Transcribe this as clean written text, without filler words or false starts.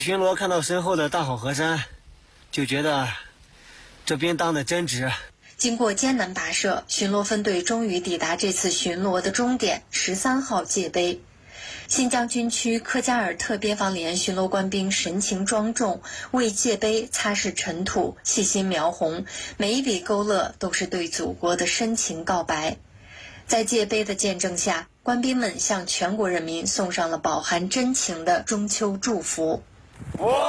巡逻看到身后的大好河山，就觉得这兵当得真值。 经过艰难跋涉，巡逻分队终于抵达这次巡逻的终点13号界碑。新疆军区科加尔特边防连巡逻官兵神情庄重，为界碑擦拭尘土，细心描红，每一笔勾勒都是对祖国的深情告白。在界碑的见证下，官兵们向全国人民送上了饱含真情的中秋祝福。